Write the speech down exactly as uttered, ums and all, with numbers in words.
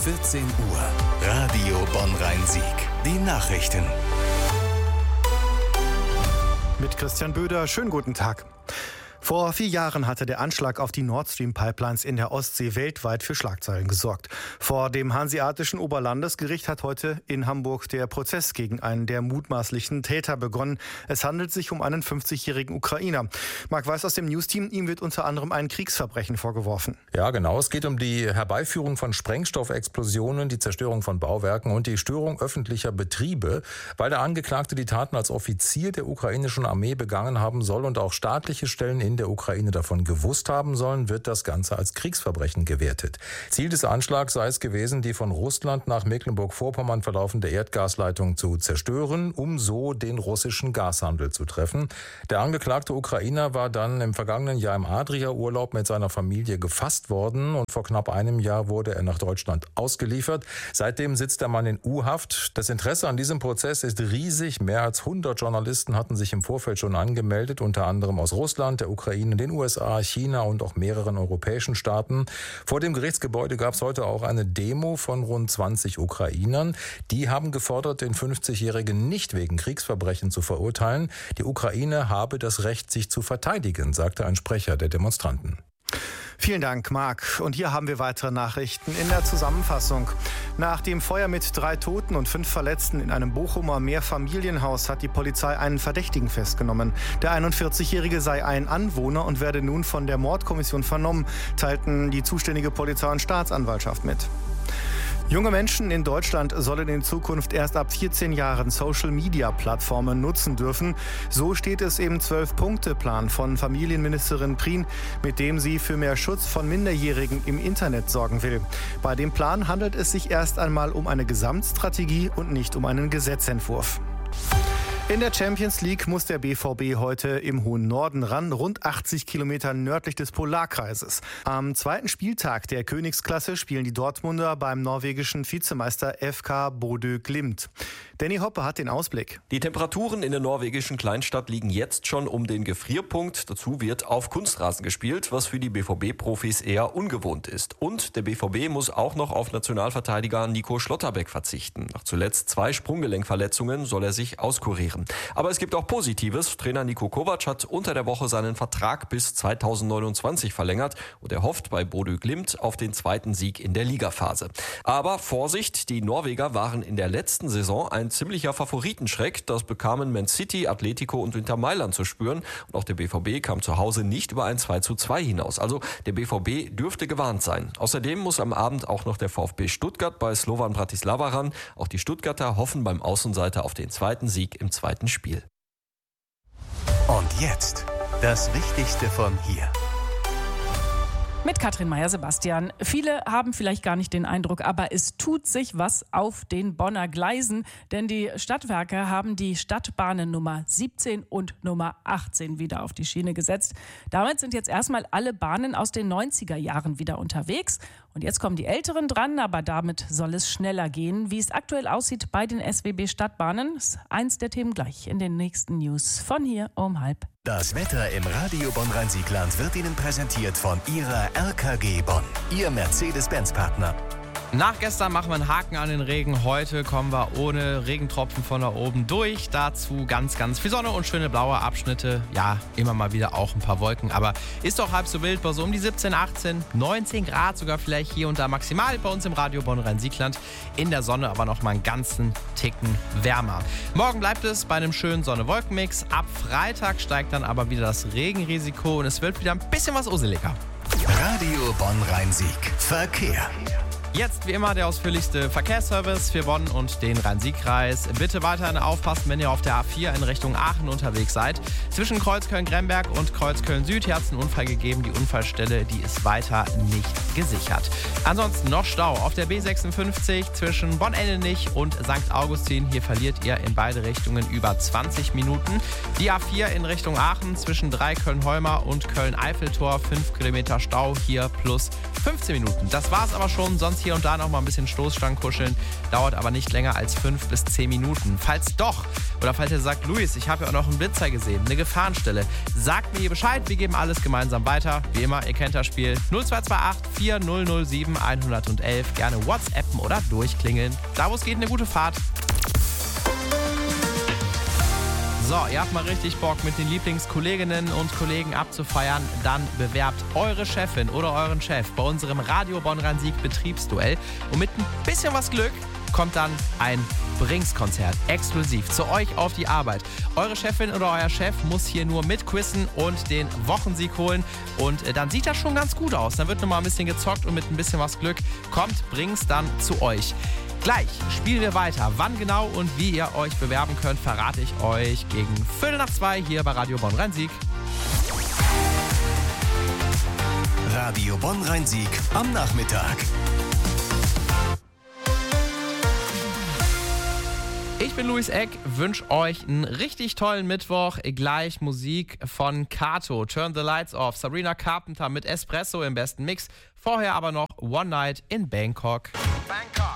vierzehn Uhr. Radio Bonn-Rhein-Sieg. Die Nachrichten. Mit Christian Böder, schönen guten Tag. Vor vier Jahren hatte der Anschlag auf die Nord Stream-Pipelines in der Ostsee weltweit für Schlagzeilen gesorgt. Vor dem Hanseatischen Oberlandesgericht hat heute in Hamburg der Prozess gegen einen der mutmaßlichen Täter begonnen. Es handelt sich um einen fünfzigjährigen Ukrainer. Marc Weiß aus dem News-Team, ihm wird unter anderem ein Kriegsverbrechen vorgeworfen. Ja, genau. Es geht um die Herbeiführung von Sprengstoffexplosionen, die Zerstörung von Bauwerken und die Störung öffentlicher Betriebe, weil der Angeklagte die Taten als Offizier der ukrainischen Armee begangen haben soll und auch staatliche Stellen in der Ukraine davon gewusst haben sollen, wird das Ganze als Kriegsverbrechen gewertet. Ziel des Anschlags sei es gewesen, die von Russland nach Mecklenburg-Vorpommern verlaufende Erdgasleitung zu zerstören, um so den russischen Gashandel zu treffen. Der angeklagte Ukrainer war dann im vergangenen Jahr im Adria-Urlaub mit seiner Familie gefasst worden und vor knapp einem Jahr wurde er nach Deutschland ausgeliefert. Seitdem sitzt der Mann in U-Haft. Das Interesse an diesem Prozess ist riesig. Mehr als hundert Journalisten hatten sich im Vorfeld schon angemeldet, unter anderem aus Russland, der Ukraine, den U S A, China und auch mehreren europäischen Staaten. Vor dem Gerichtsgebäude gab es heute auch eine Demo von rund zwanzig Ukrainern. Die haben gefordert, den fünfzigjährigen nicht wegen Kriegsverbrechen zu verurteilen. Die Ukraine habe das Recht, sich zu verteidigen, sagte ein Sprecher der Demonstranten. Vielen Dank, Marc. Und hier haben wir weitere Nachrichten in der Zusammenfassung. Nach dem Feuer mit drei Toten und fünf Verletzten in einem Bochumer Mehrfamilienhaus hat die Polizei einen Verdächtigen festgenommen. Der einundvierzigjährige sei ein Anwohner und werde nun von der Mordkommission vernommen, teilten die zuständige Polizei und Staatsanwaltschaft mit. Junge Menschen in Deutschland sollen in Zukunft erst ab vierzehn Jahren Social-Media-Plattformen nutzen dürfen. So steht es im Zwölf-Punkte-Plan von Familienministerin Prien, mit dem sie für mehr Schutz von Minderjährigen im Internet sorgen will. Bei dem Plan handelt es sich erst einmal um eine Gesamtstrategie und nicht um einen Gesetzentwurf. In der Champions League muss der B V B heute im hohen Norden ran, rund achtzig Kilometer nördlich des Polarkreises. Am zweiten Spieltag der Königsklasse spielen die Dortmunder beim norwegischen Vizemeister F K Bodø Glimt. Danny Hoppe hat den Ausblick. Die Temperaturen in der norwegischen Kleinstadt liegen jetzt schon um den Gefrierpunkt. Dazu wird auf Kunstrasen gespielt, was für die B V B-Profis eher ungewohnt ist. Und der B V B muss auch noch auf Nationalverteidiger Nico Schlotterbeck verzichten. Nach zuletzt zwei Sprunggelenkverletzungen soll er sich auskurieren. Aber es gibt auch Positives. Trainer Niko Kovac hat unter der Woche seinen Vertrag bis zweitausendneunundzwanzig verlängert und er hofft bei Bodø Glimt auf den zweiten Sieg in der Ligaphase. Aber Vorsicht, die Norweger waren in der letzten Saison ein ziemlicher Favoritenschreck. Das bekamen Man City, Atletico und Inter Mailand zu spüren. Und auch der B V B kam zu Hause nicht über ein zwei zu zwei hinaus. Also der B V B dürfte gewarnt sein. Außerdem muss am Abend auch noch der VfB Stuttgart bei Slovan Bratislava ran. Auch die Stuttgarter hoffen beim Außenseiter auf den zweiten Sieg im zweiten Spiel. Und jetzt das Wichtigste von hier. Mit Katrin Meyer-Sebastian. Viele haben vielleicht gar nicht den Eindruck, aber es tut sich was auf den Bonner Gleisen. Denn die Stadtwerke haben die Stadtbahnen Nummer siebzehn und Nummer achtzehn wieder auf die Schiene gesetzt. Damit sind jetzt erstmal alle Bahnen aus den neunziger Jahren wieder unterwegs. Und jetzt kommen die Älteren dran, aber damit soll es schneller gehen. Wie es aktuell aussieht bei den S W B Stadtbahnen, ist eins der Themen gleich in den nächsten News von hier um halb. Das Wetter im Radio Bonn-Rhein-Sieg-Land wird Ihnen präsentiert von Ihrer R K G Bonn, Ihr Mercedes-Benz-Partner. Nach gestern machen wir einen Haken an den Regen. Heute kommen wir ohne Regentropfen von da oben durch. Dazu ganz, ganz viel Sonne und schöne blaue Abschnitte. Ja, immer mal wieder auch ein paar Wolken. Aber ist doch halb so wild. Bei so um die siebzehn, achtzehn, neunzehn Grad sogar vielleicht hier und da maximal bei uns im Radio Bonn-Rhein-Sieg-Land. In der Sonne aber noch mal einen ganzen Ticken wärmer. Morgen bleibt es bei einem schönen Sonne-Wolken-Mix. Ab Freitag steigt dann aber wieder das Regenrisiko und es wird wieder ein bisschen was useliger. Radio Bonn-Rhein-Sieg. Verkehr. Jetzt wie immer der ausführlichste Verkehrsservice für Bonn und den Rhein-Sieg-Kreis. Bitte weiterhin aufpassen, wenn ihr auf der A vier in Richtung Aachen unterwegs seid. Zwischen Kreuzköln-Gremberg und Kreuzköln-Süd hier hat es einen Unfall gegeben. Die Unfallstelle, die ist weiter nicht gesichert. Ansonsten noch Stau auf der B sechsundfünfzig zwischen Bonn-Endenich und Sankt Augustin. Hier verliert ihr in beide Richtungen über zwanzig Minuten. Die A vier in Richtung Aachen zwischen Dreiköln-Holmer und Köln-Eiffeltor. fünf Kilometer Stau, hier plus fünfzehn Minuten. Das war's aber schon, sonst hier und da noch mal ein bisschen Stoßstangen kuscheln, dauert aber nicht länger als fünf bis zehn Minuten. Falls doch, oder falls ihr sagt, Luis, ich habe ja auch noch einen Blitzer gesehen, eine Gefahrenstelle, sagt mir hier Bescheid, wir geben alles gemeinsam weiter. Wie immer, ihr kennt das Spiel null zwei zwei acht vier null null sieben eins eins eins, gerne WhatsAppen oder durchklingeln. Da wo es geht, eine gute Fahrt. So, ihr habt mal richtig Bock, mit den Lieblingskolleginnen und Kollegen abzufeiern, dann bewerbt eure Chefin oder euren Chef bei unserem Radio Bonn-Rhein-Sieg Betriebsduell. Und mit ein bisschen was Glück kommt dann ein Brings-Konzert exklusiv zu euch auf die Arbeit. Eure Chefin oder euer Chef muss hier nur mitquissen und den Wochensieg holen. Und dann sieht das schon ganz gut aus. Dann wird nochmal ein bisschen gezockt und mit ein bisschen was Glück kommt Brings dann zu euch. Gleich spielen wir weiter. Wann genau und wie ihr euch bewerben könnt, verrate ich euch gegen Viertel nach zwei hier bei Radio Bonn-Rhein-Sieg. Radio Bonn-Rhein-Sieg am Nachmittag. Ich bin Luis Eck, wünsche euch einen richtig tollen Mittwoch. Gleich Musik von Kato, Turn the Lights Off, Sabrina Carpenter mit Espresso im besten Mix. Vorher aber noch One Night in Bangkok. Bangkok.